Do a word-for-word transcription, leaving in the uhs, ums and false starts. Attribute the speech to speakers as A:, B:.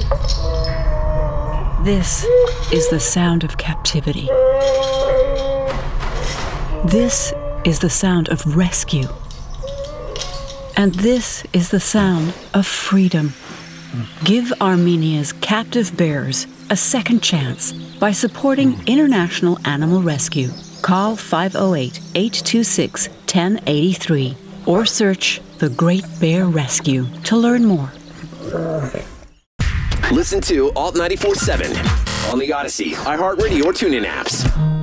A: This is the sound of captivity. This is the sound of rescue. And this is the sound of freedom. Give Armenia's captive bears a second chance by supporting International Animal Rescue. Call five oh eight, eight two six, one oh eight three or search The Great Bear Rescue to learn more.
B: Listen to Alt ninety-four point seven on the Odyssey, iHeartRadio, or TuneIn apps.